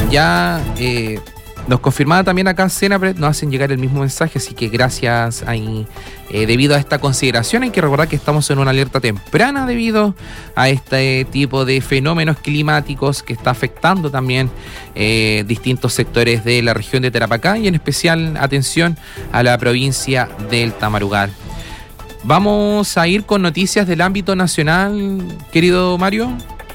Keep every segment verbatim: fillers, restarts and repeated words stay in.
Ya eh, nos confirmaba también acá Senapred, nos hacen llegar el mismo mensaje, así que gracias ahí. Eh, debido a esta consideración hay que recordar que estamos en una alerta temprana debido a este tipo de fenómenos climáticos que está afectando también eh, distintos sectores de la región de Tarapacá y en especial atención a la provincia del Tamarugal. Vamos a ir con noticias del ámbito nacional, querido Mario.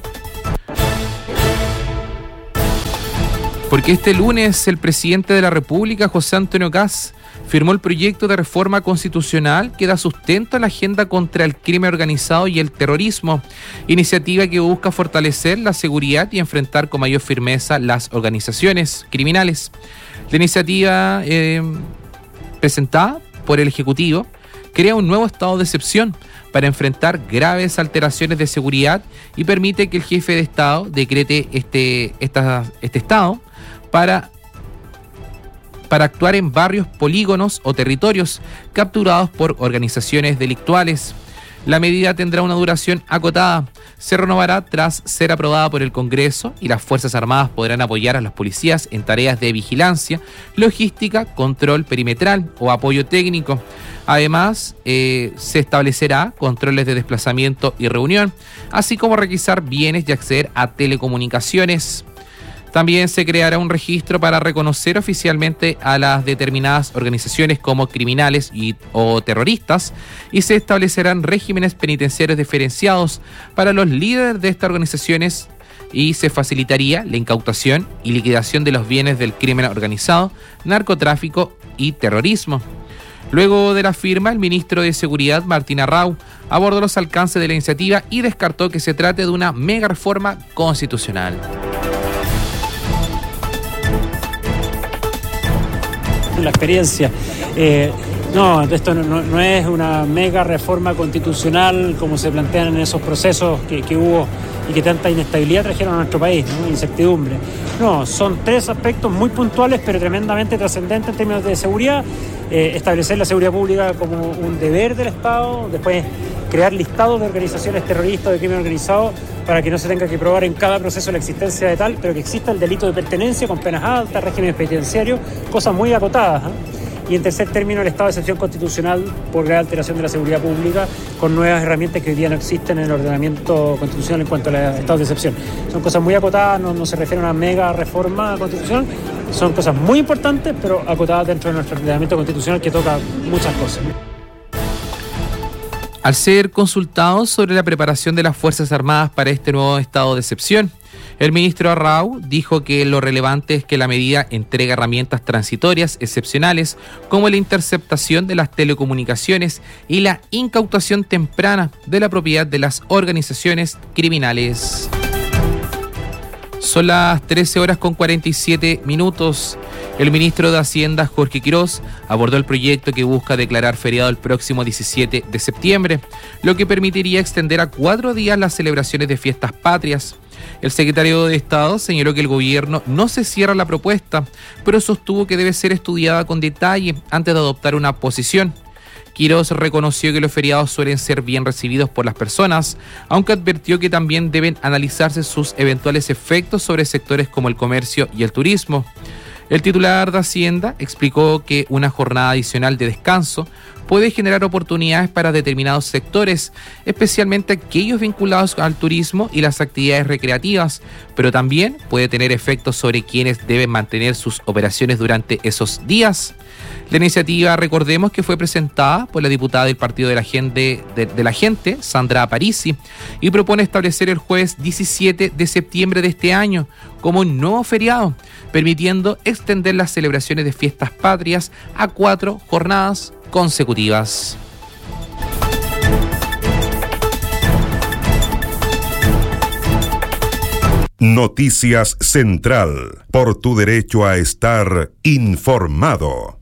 Porque este lunes el presidente de la República, José Antonio Kast, firmó el proyecto de reforma constitucional que da sustento a la agenda contra el crimen organizado y el terrorismo, iniciativa que busca fortalecer la seguridad y enfrentar con mayor firmeza las organizaciones criminales. La iniciativa eh, presentada por el Ejecutivo crea un nuevo estado de excepción para enfrentar graves alteraciones de seguridad y permite que el jefe de Estado decrete este, esta, este estado para, para actuar en barrios, polígonos o territorios capturados por organizaciones delictuales. La medida tendrá una duración acotada, se renovará tras ser aprobada por el Congreso y las Fuerzas Armadas podrán apoyar a las policías en tareas de vigilancia, logística, control perimetral o apoyo técnico. Además, eh, se establecerá controles de desplazamiento y reunión, así como requisar bienes y acceder a telecomunicaciones. También se creará un registro para reconocer oficialmente a las determinadas organizaciones como criminales y, o terroristas y se establecerán regímenes penitenciarios diferenciados para los líderes de estas organizaciones y se facilitaría la incautación y liquidación de los bienes del crimen organizado, narcotráfico y terrorismo. Luego de la firma, el ministro de Seguridad, Martín Arrau, abordó los alcances de la iniciativa y descartó que se trate de una mega reforma constitucional. La experiencia. Eh, no, esto no, no, no es una mega reforma constitucional como se plantean en esos procesos que, que hubo y que tanta inestabilidad trajeron a nuestro país, ¿no? Incertidumbre. No, son tres aspectos muy puntuales pero tremendamente trascendentes en términos de seguridad. Eh, establecer la seguridad pública como un deber del Estado, después crear listados de organizaciones terroristas de crimen organizado para que no se tenga que probar en cada proceso la existencia de tal, pero que exista el delito de pertenencia con penas altas, regímenes penitenciarios, cosas muy acotadas, ¿eh? Y en tercer término, el estado de excepción constitucional por grave alteración de la seguridad pública con nuevas herramientas que hoy día no existen en el ordenamiento constitucional en cuanto al estado de excepción. Son cosas muy acotadas, no, no se refiere a una mega reforma constitucional, son cosas muy importantes, pero acotadas dentro de nuestro ordenamiento constitucional que toca muchas cosas. Al ser consultado sobre la preparación de las Fuerzas Armadas para este nuevo estado de excepción, el ministro Arrau dijo que lo relevante es que la medida entrega herramientas transitorias excepcionales como la interceptación de las telecomunicaciones y la incautación temprana de la propiedad de las organizaciones criminales. Son las trece horas con cuarenta y siete minutos. El ministro de Hacienda, Jorge Quirós, abordó el proyecto que busca declarar feriado el próximo diecisiete de septiembre, lo que permitiría extender a cuatro días las celebraciones de fiestas patrias. El secretario de Estado señaló que el gobierno no se cierra la propuesta, pero sostuvo que debe ser estudiada con detalle antes de adoptar una posición. Quirós reconoció que los feriados suelen ser bien recibidos por las personas, aunque advirtió que también deben analizarse sus eventuales efectos sobre sectores como el comercio y el turismo. El titular de Hacienda explicó que una jornada adicional de descanso puede generar oportunidades para determinados sectores, especialmente aquellos vinculados al turismo y las actividades recreativas, pero también puede tener efectos sobre quienes deben mantener sus operaciones durante esos días. La iniciativa, recordemos que fue presentada por la diputada del Partido de la Gente, de, de la Gente, Sandra Parisi, y propone establecer el jueves diecisiete de septiembre de este año como un nuevo feriado, permitiendo extender las celebraciones de fiestas patrias a cuatro jornadas consecutivas. Noticias Central, por tu derecho a estar informado.